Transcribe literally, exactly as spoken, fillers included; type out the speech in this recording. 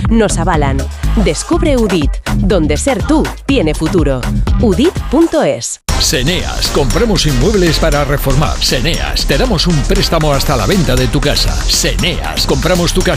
nos avalan. Descubre UDIT, donde ser tú tiene futuro. udit punto es. Seneas, compramos inmuebles para reformar. Seneas, te damos un préstamo hasta la venta de tu casa. Seneas, compramos tu casa